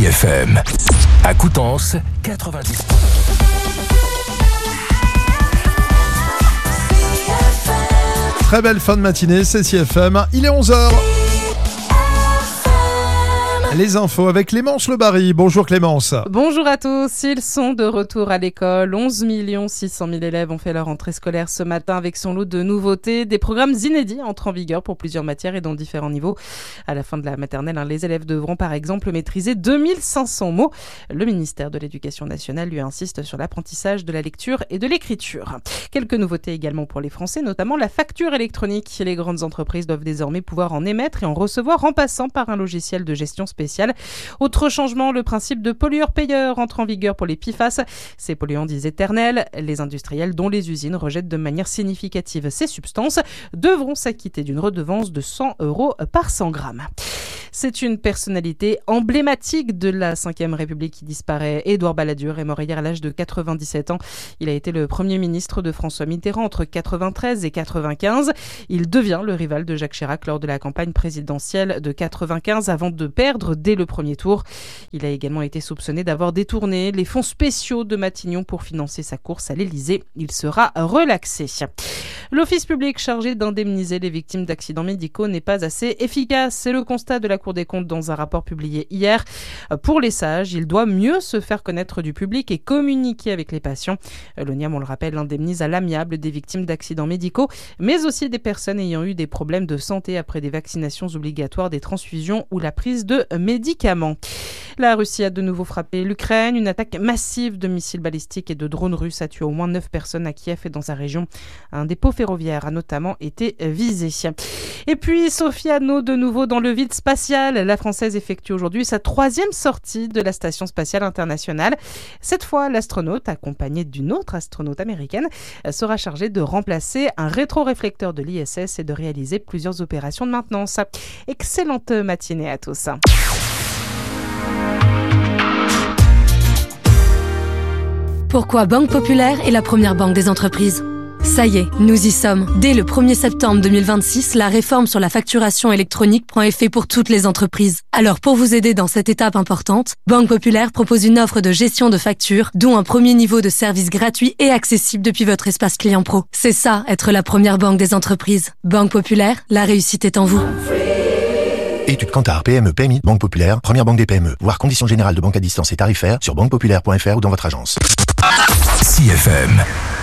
CIFM. À Coutances, 90. Très belle fin de matinée, c'est CIFM. Il est 11h. Les infos avec Clémence Lebarry. Bonjour Clémence. Bonjour à tous. Ils sont de retour à l'école. 11 600 000 élèves ont fait leur rentrée scolaire ce matin avec son lot de nouveautés. Des programmes inédits entrent en vigueur pour plusieurs matières et dans différents niveaux. À la fin de la maternelle, les élèves devront par exemple maîtriser 2500 mots. Le ministère de l'Éducation nationale lui insiste sur l'apprentissage de la lecture et de l'écriture. Quelques nouveautés également pour les Français, notamment la facture électronique. Les grandes entreprises doivent désormais pouvoir en émettre et en recevoir en passant par un logiciel de gestion spéciale. Autre changement, le principe de pollueur-payeur entre en vigueur pour les PFAS. Ces polluants dits éternels, les industriels dont les usines rejettent de manière significative ces substances devront s'acquitter d'une redevance de 100 € par 100 grammes. C'est une personnalité emblématique de la Ve République qui disparaît. Édouard Balladur est mort hier à l'âge de 97 ans. Il a été le premier ministre de François Mitterrand entre 93 et 95. Il devient le rival de Jacques Chirac lors de la campagne présidentielle de 95 avant de perdre dès le premier tour. Il a également été soupçonné d'avoir détourné les fonds spéciaux de Matignon pour financer sa course à l'Élysée. Il sera relaxé. L'office public chargé d'indemniser les victimes d'accidents médicaux n'est pas assez efficace. C'est le constat de la Cour des comptes dans un rapport publié hier. Pour les sages, il doit mieux se faire connaître du public et communiquer avec les patients. L'ONIAM, on le rappelle, indemnise à l'amiable des victimes d'accidents médicaux, mais aussi des personnes ayant eu des problèmes de santé après des vaccinations obligatoires, des transfusions ou la prise de médicaments. La Russie a de nouveau frappé l'Ukraine. Une attaque massive de missiles balistiques et de drones russes a tué au moins 9 personnes à Kiev et dans sa région. Un dépôt ferroviaire a notamment été visé. Et puis Sophie Anno de nouveau dans le vide spatial. La Française effectue aujourd'hui sa 3e sortie de la Station spatiale internationale. Cette fois, l'astronaute, accompagnée d'une autre astronaute américaine, sera chargée de remplacer un rétroréflecteur de l'ISS et de réaliser plusieurs opérations de maintenance. Excellente matinée à tous. Pourquoi Banque Populaire est la première banque des entreprises ? Ça y est, nous y sommes. Dès le 1er septembre 2026, la réforme sur la facturation électronique prend effet pour toutes les entreprises. Alors pour vous aider dans cette étape importante, Banque Populaire propose une offre de gestion de factures, dont un premier niveau de service gratuit et accessible depuis votre espace client pro. C'est ça, être la première banque des entreprises. Banque Populaire, la réussite est en vous. Études Kantar, PME, PMI, Banque Populaire, première banque des PME. Voir conditions générales de banque à distance et tarifaires sur banquepopulaire.fr ou dans votre agence. CIFM.